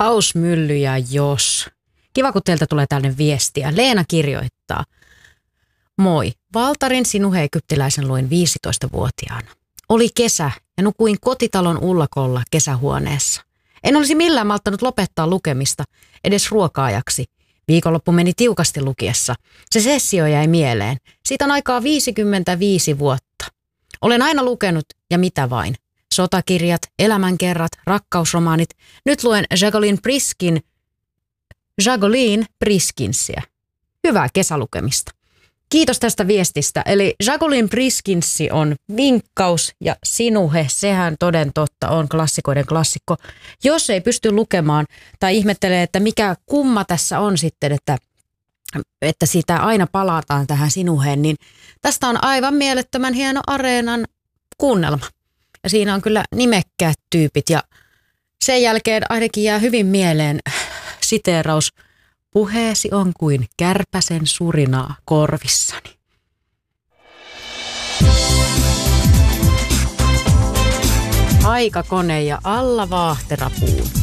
Hausmylly ja jos. Kiva, kun teiltä tulee tällainen viestiä. Leena kirjoittaa. Moi, Valtarin Sinuhe egyptiläisen luin 15-vuotiaana. Oli kesä ja nukuin kotitalon ullakolla kesähuoneessa. En olisi millään malttanut lopettaa lukemista, edes ruoka-ajaksi. Viikonloppu meni tiukasti lukiessa. Se sessio jäi mieleen. Siitä on aikaa 55 vuotta. Olen aina lukenut ja mitä vain. Sotakirjat, elämänkerrat, rakkausromaanit. Nyt luen Jacqueline Priskinsiä. Hyvää kesälukemista. Kiitos tästä viestistä. Eli Jacqueline Priskinsi on vinkkaus ja Sinuhe, sehän toden totta on klassikoiden klassikko. Jos ei pysty lukemaan tai ihmettelee, että mikä kumma tässä on sitten, että siitä aina palataan tähän Sinuheen, niin tästä on aivan mielettömän hieno Areenan kuunnelma. Ja siinä on kyllä nimekkäät tyypit ja sen jälkeen ainakin jää hyvin mieleen siteeraus. Puheesi on kuin kärpäsen surinaa korvissani. Aikakone ja alla vaahterapuun.